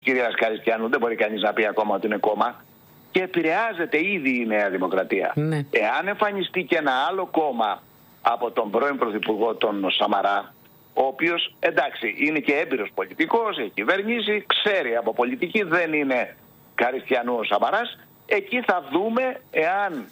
κυρίας Καριστιανού, δεν μπορεί κανείς να πει ακόμα ότι είναι κόμμα, και επηρεάζεται ήδη η Νέα Δημοκρατία. Ναι. Εάν εμφανιστεί και ένα άλλο κόμμα από τον πρώην Πρωθυπουργό τον Σαμαρά, ο οποίος, εντάξει, είναι και έμπειρος πολιτικός, έχει κυβερνήσει, ξέρει από πολιτική, δεν είναι Καριστιανού ο Σαμαράς, εκεί θα δούμε εάν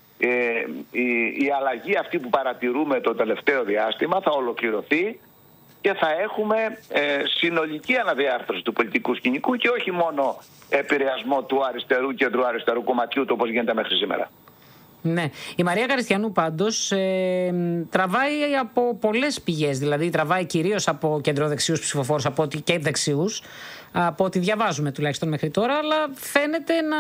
η αλλαγή αυτή που παρατηρούμε το τελευταίο διάστημα θα ολοκληρωθεί και θα έχουμε συνολική αναδιάρθρωση του πολιτικού σκηνικού και όχι μόνο επηρεασμό του αριστερού κεντρού αριστερού κομματιού του όπως γίνεται μέχρι σήμερα. Ναι. Η Μαρία Καριστιανού πάντως τραβάει από πολλές πηγές, δηλαδή τραβάει κυρίως από κεντροδεξιούς ψηφοφόρους και δεξιούς, από ό,τι διαβάζουμε τουλάχιστον μέχρι τώρα, αλλά φαίνεται να,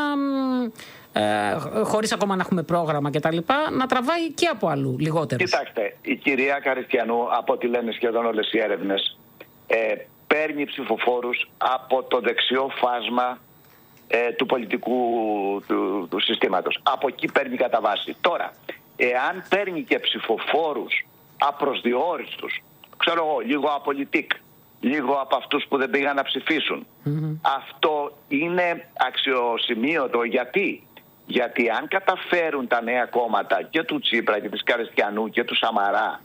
χωρίς ακόμα να έχουμε πρόγραμμα κτλ., να τραβάει και από αλλού λιγότερους. Κοιτάξτε, η κυρία Καριστιανού, από ό,τι λένε σχεδόν όλες οι έρευνες, παίρνει ψηφοφόρους από το δεξιό φάσμα του πολιτικού του συστήματος. Από εκεί παίρνει κατά βάση. Τώρα, εάν παίρνει και ψηφοφόρους απροσδιόριστους, ξέρω εγώ, λίγο απολυτικ, λίγο από αυτούς που δεν πήγαν να ψηφίσουν, αυτό είναι αξιοσημείωτο. Γιατί αν καταφέρουν τα νέα κόμματα και του Τσίπρα και της Καριστιανού και του Σαμαρά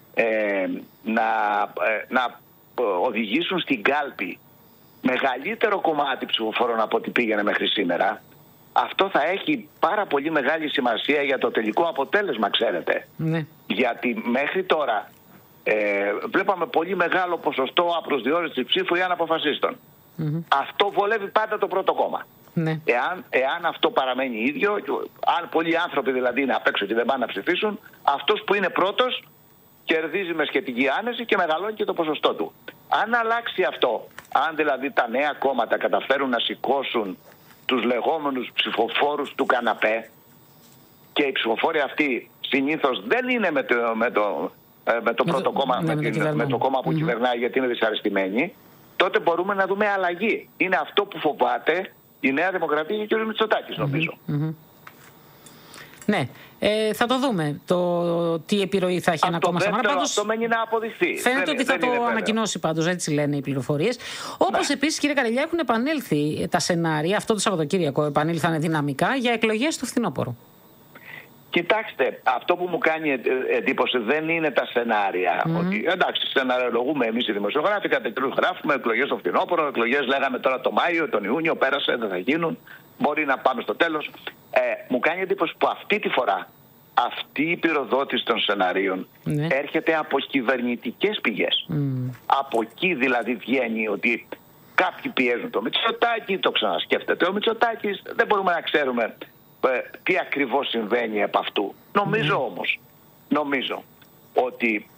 να οδηγήσουν στην κάλπη μεγαλύτερο κομμάτι ψηφοφόρων από ό,τι πήγαινε μέχρι σήμερα, αυτό θα έχει πάρα πολύ μεγάλη σημασία για το τελικό αποτέλεσμα, ξέρετε. Ναι. Γιατί μέχρι τώρα βλέπαμε πολύ μεγάλο ποσοστό απροσδιόριστη ψήφου ή αναποφασίστων. Αυτό βολεύει πάντα το πρώτο κόμμα. Ναι. Εάν αυτό παραμένει ίδιο, αν πολλοί άνθρωποι δηλαδή είναι απ' έξω και δεν πάνε να ψηφίσουν, αυτός που είναι πρώτος κερδίζει με σχετική άνεση και μεγαλώνει και το ποσοστό του. Αν αλλάξει αυτό, αν δηλαδή τα νέα κόμματα καταφέρουν να σηκώσουν τους λεγόμενους ψηφοφόρους του καναπέ, και οι ψηφοφόροι αυτοί συνήθως δεν είναι με το πρώτο κόμμα, με το κόμμα που κυβερνάει, γιατί είναι δυσαρεστημένοι, τότε μπορούμε να δούμε αλλαγή. Είναι αυτό που φοβάται η Νέα Δημοκρατία και ο κ. Μητσοτάκης, νομίζω. Ναι, θα το δούμε τι επιρροή θα έχει ένα κόμμα Σαμαρά. Αυτό μένει να αποδειχθεί. Φαίνεται ότι θα το ανακοινώσει πάντως, έτσι λένε οι πληροφορίες. Όπως επίσης, κύριε Καρελιά, έχουν επανέλθει τα σενάρια, αυτό το Σαββατοκύριακο επανήλθαν δυναμικά για εκλογές στο φθινόπωρο. Κοιτάξτε, αυτό που μου κάνει εντύπωση δεν είναι τα σενάρια. Ότι, εντάξει, σεναριολογούμε εμείς οι δημοσιογράφοι, γράφουμε εκλογές στο φθινόπωρο, εκλογές λέγαμε τώρα το Μάιο, τον Ιούνιο, πέρασε, δεν θα γίνουν. Μπορεί να πάμε στο τέλος. Μου κάνει εντύπωση που αυτή τη φορά αυτή η πυροδότηση των σεναρίων έρχεται από κυβερνητικές πηγές. Από εκεί δηλαδή βγαίνει ότι κάποιοι πιέζουν το Μητσοτάκη, το ξανασκέφτεται ο Μητσοτάκης. Δεν μπορούμε να ξέρουμε τι ακριβώς συμβαίνει επ' αυτού. Νομίζω ότι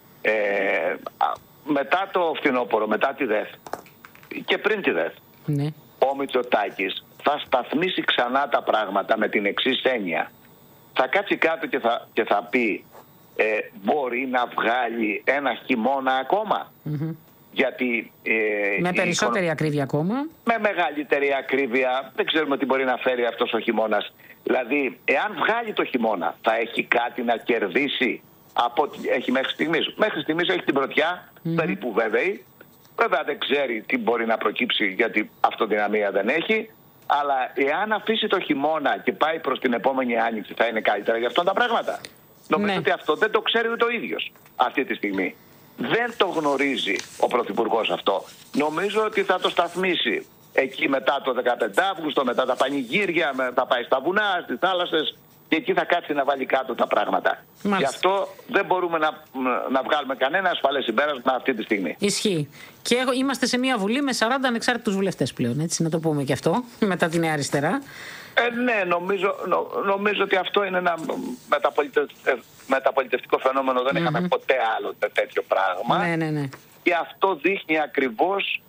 μετά το φθινόπωρο, μετά τη ΔΕΘ και πριν τη ΔΕΘ, ο Μητσοτάκης θα σταθμίσει ξανά τα πράγματα με την εξής έννοια. Θα κάτσει κάτω και θα πει μπορεί να βγάλει ένα χειμώνα ακόμα. Γιατί, με περισσότερη ακρίβεια ακόμα. Με μεγαλύτερη ακρίβεια. Δεν ξέρουμε τι μπορεί να φέρει αυτός ο χειμώνας. Δηλαδή, εάν βγάλει το χειμώνα, θα έχει κάτι να κερδίσει από ό,τι έχει μέχρι στιγμής. Μέχρι στιγμής έχει την πρωτιά, περίπου βέβαιη. Βέβαια δεν ξέρει τι μπορεί να προκύψει, γιατί αυτοδυναμία δεν έχει. Αλλά εάν αφήσει το χειμώνα και πάει προς την επόμενη άνοιξη, θα είναι καλύτερα για αυτόν τα πράγματα. Νομίζω ότι αυτό δεν το ξέρει ούτε ο ίδιος αυτή τη στιγμή. Δεν το γνωρίζει ο Πρωθυπουργός αυτό. Νομίζω ότι θα το σταθμίσει εκεί μετά το 15 Αύγουστο, μετά τα πανηγύρια, θα πάει στα βουνά, στις θάλασσες και εκεί θα κάτσει να βάλει κάτω τα πράγματα. Γι' αυτό δεν μπορούμε να βγάλουμε κανένα ασφαλές συμπέρασμα αυτή τη στιγμή. Ισχύει. Και είμαστε σε μια βουλή με 40 ανεξάρτητους βουλευτές πλέον, έτσι, να το πούμε και αυτό, μετά τη Νέα Αριστερά. Ναι, νομίζω ότι αυτό είναι ένα μεταπολιτευτικό φαινόμενο. Δεν είχαμε ποτέ άλλο τέτοιο πράγμα. Ναι. Και αυτό δείχνει ακριβώς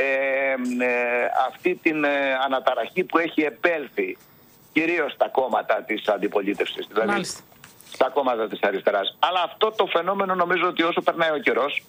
αυτή την αναταραχή που έχει επέλθει κυρίως στα κόμματα της αντιπολίτευσης, δηλαδή στα κόμματα της αριστεράς. Αλλά αυτό το φαινόμενο νομίζω ότι όσο περνάει ο καιρός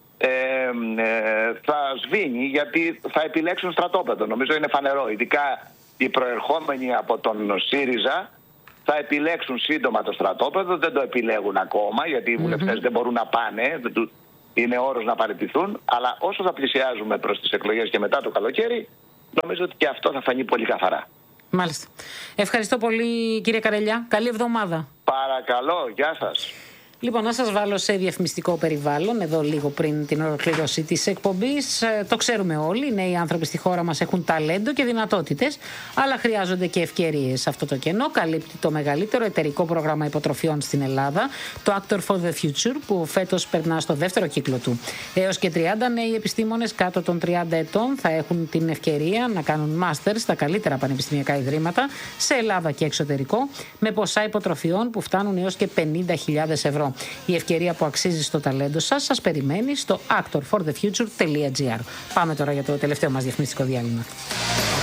θα σβήνει, γιατί θα επιλέξουν στρατόπεδο. Νομίζω είναι φανερό. Ειδικά οι προερχόμενοι από τον ΣΥΡΙΖΑ θα επιλέξουν σύντομα το στρατόπεδο. Δεν το επιλέγουν ακόμα, γιατί οι βουλευτές δεν μπορούν να πάνε. Είναι όρος να παραιτηθούν. Αλλά όσο θα πλησιάζουμε προς τις εκλογές και μετά το καλοκαίρι, νομίζω ότι και αυτό θα φανεί πολύ καθαρά. Μάλιστα. Ευχαριστώ πολύ, κύριε Καρελιά. Καλή εβδομάδα. Παρακαλώ, γεια σας. Λοιπόν, να σας βάλω σε διαφημιστικό περιβάλλον, εδώ λίγο πριν την ολοκλήρωση της εκπομπής. Το ξέρουμε όλοι, οι νέοι άνθρωποι στη χώρα μας έχουν ταλέντο και δυνατότητες, αλλά χρειάζονται και ευκαιρίες. Αυτό το κενό καλύπτει το μεγαλύτερο εταιρικό πρόγραμμα υποτροφιών στην Ελλάδα, το Actor for the Future, που φέτος περνά στο δεύτερο κύκλο του. Έως και 30 νέοι επιστήμονες κάτω των 30 ετών θα έχουν την ευκαιρία να κάνουν μάστερ στα καλύτερα πανεπιστημιακά ιδρύματα σε Ελλάδα και εξωτερικό, με ποσά υποτροφιών που φτάνουν έως και 50.000 ευρώ. Η ευκαιρία που αξίζει στο ταλέντο σας περιμένει στο actorforthefuture.gr. Πάμε τώρα για το τελευταίο μας διαφημιστικό διάλειμμα.